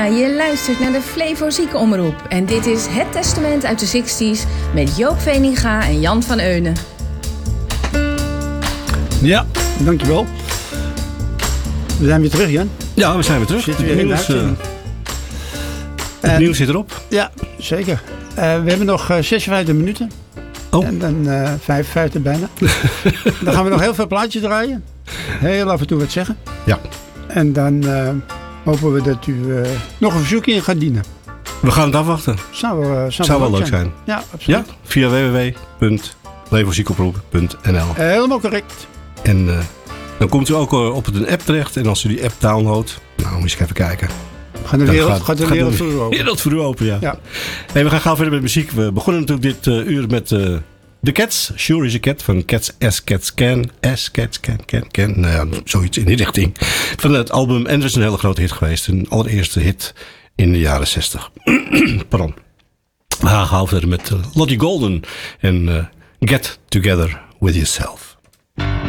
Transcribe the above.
Ja, je luistert naar de Flevo Ziekenomroep. En dit is Het Testament uit de 60s met Joop Veninga en Jan van Eunen. Ja, dankjewel. We zijn weer terug, Jan. Ja, we zijn weer terug. Zitten weer in de uitzending. Het nieuws zit erop. Ja, zeker. We hebben nog 56 minuten. Oh. En dan 55 bijna. Dan gaan we nog heel veel plaatjes draaien. Heel af en toe wat zeggen. Ja. En dan hopen we dat u nog een verzoekje in gaat dienen. We gaan het afwachten. Zou wel leuk zijn. Ja, absoluut. Ja, via www.levoziekenomroep.nl. Helemaal correct. En dan komt u ook op een app terecht. En als u die app downloadt, nou moet je even kijken. Gaat de wereld voor u open. Wereld voor u open, ja. Ja. Hey, we gaan gauw verder met muziek. We begonnen natuurlijk dit uur met The Cats. Sure is a Cat van Cats as Cats Can. As Cats Can. Nou ja, zoiets in die richting. Van het album. En het is een hele grote hit geweest. Een allereerste hit in de jaren 60. Pardon. We gaan gauw verder met Lottie Golden. En Get Together With Yourself.